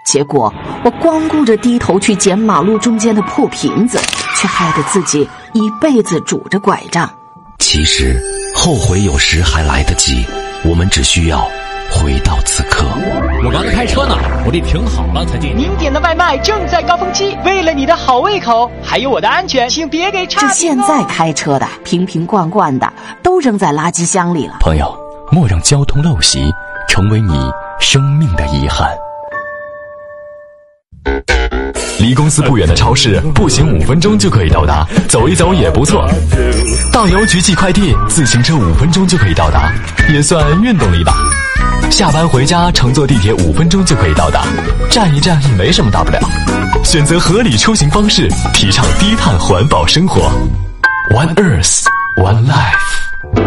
结果我光顾着低头去捡马路中间的破瓶子，却害得自己一辈子拄着拐杖。 其实后悔有时还来得及，我们只需要回到此刻。 我刚才开车呢，我得停好了才进。 您点的外卖正在高峰期，为了你的好胃口，还有我的安全，请别给差评哦。 这现在开车的瓶瓶罐罐的都扔在垃圾箱里了。 朋友，莫让交通陋习成为你生命的遗憾。 离公司不远的超市，步行5分钟就可以到达，走一走也不错。到邮局寄快递，自行车5分钟就可以到达，也算运动力吧。下班回家，乘坐地铁5分钟就可以到达，站一站没什么大不了。选择合理出行方式，提倡低碳环保生活。One Earth, One Life。